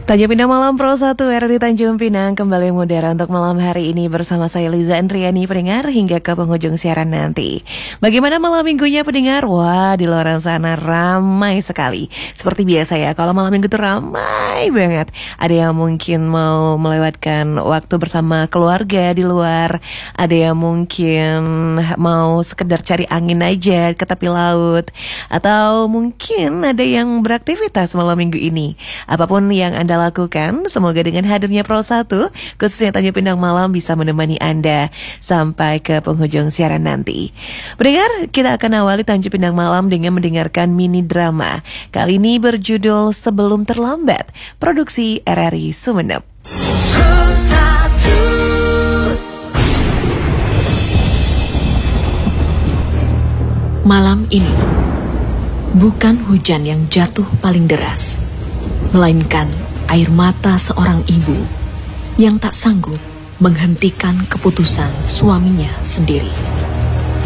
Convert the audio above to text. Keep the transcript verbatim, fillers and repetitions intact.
Tanjung Pinang Malam Pro satu R di Tanjung Pinang kembali mudara untuk malam hari ini bersama saya Liza Andriani pendengar hingga ke penghujung siaran nanti. Bagaimana malam minggunya pendengar? Wah, di luar sana ramai sekali. Seperti biasa ya, kalau malam minggu itu ramai banget. Ada yang mungkin mau melewatkan waktu bersama keluarga di luar, ada yang mungkin mau sekedar cari angin aja ke tepi laut, atau mungkin ada yang beraktivitas malam minggu ini. Apapun yang Anda lakukan, semoga dengan hadirnya Pro satu, khususnya Tanjung Pinang Malam bisa menemani Anda sampai ke penghujung siaran nanti. Pendengar, kita akan awali Tanjung Pinang Malam dengan mendengarkan mini drama. Kali ini berjudul Sebelum Terlambat, produksi R R I Sumeneb. Pro satu. Malam ini, bukan hujan yang jatuh paling deras, melainkan air mata seorang ibu yang tak sanggup menghentikan keputusan suaminya sendiri.